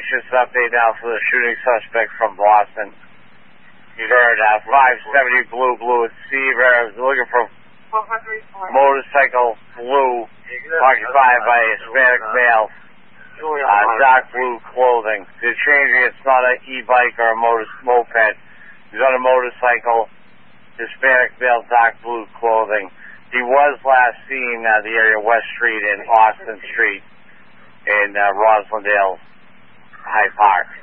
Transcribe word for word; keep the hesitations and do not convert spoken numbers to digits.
just an update now for the shooting suspect from Boston. You heard uh, five seventy Blue Blue at Seaver. I was looking for motorcycle blue occupied by a Hispanic male. Uh, dark blue clothing. They're changing. It's not an e-bike or a motor moped. He's on a motorcycle. Hispanic male, dark blue clothing. He was last seen at uh, the area of West Street and Austin Street in uh, Roslindale High Park.